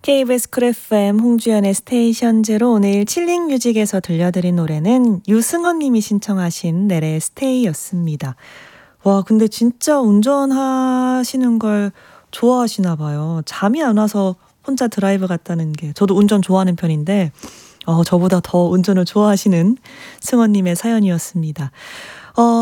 KBS 쿨 FM 홍주연의 스테이션 제로 오늘 칠링 뮤직에서 들려드린 노래는 유승헌 님이 신청하신 넬의 스테이였습니다. 와, 근데 진짜 운전하시는 걸 좋아하시나 봐요. 잠이 안 와서 혼자 드라이브 갔다는 게 저도 운전 좋아하는 편인데 저보다 더 운전을 좋아하시는 승헌님의 사연이었습니다.